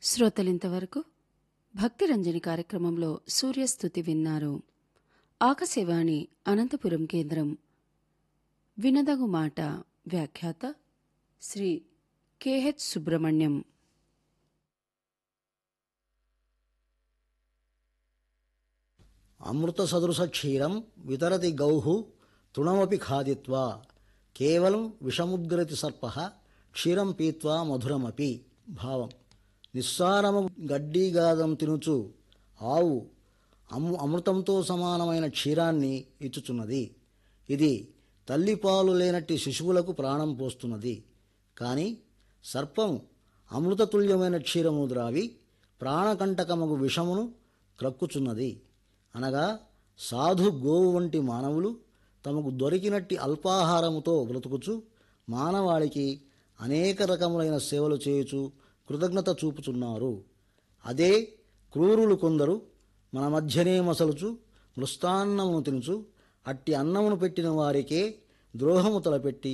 శ్రోతలింతవరకు భక్తిరంజని కార్యక్రమంలో సూర్యస్తుతి విన్నారు. ఆకాశవాణి అనంతపురం కేంద్రం. వినదగు మాట వ్యాఖ్యాత శ్రీ కెహెచ్ సుబ్రహ్మణ్యం. అమృత సదృశ క్షీరం వితరతి గౌః తృణమపి ఖాదిత్వా కేవలం విషముద్గరతి సర్పః క్షీరం పీత్వా మధురమపి. భావం: నిస్సారము గడ్డిగాదం తినుచు ఆవు అమృతంతో సమానమైన క్షీరాన్ని ఇచ్చుచున్నది. ఇది తల్లిపాలు లేనట్టి శిశువులకు ప్రాణం పోస్తున్నది. కాని సర్పం అమృతతుల్యమైన క్షీరమును ద్రావి ప్రాణకంటకమగు విషమును క్రక్కుచున్నది. అనగా సాధు గోవు వంటి మానవులు తమకు దొరికినట్టి అల్పాహారముతో బ్రతుకుచు మానవాళికి అనేక రకములైన సేవలు చేయుచు కృతజ్ఞత చూపుచున్నారు. అదే క్రూరులు కొందరు మన మధ్యనే మసలుచు మృష్టాన్నమును తినుచు అట్టి అన్నమును పెట్టిన వారికే ద్రోహము తలపెట్టి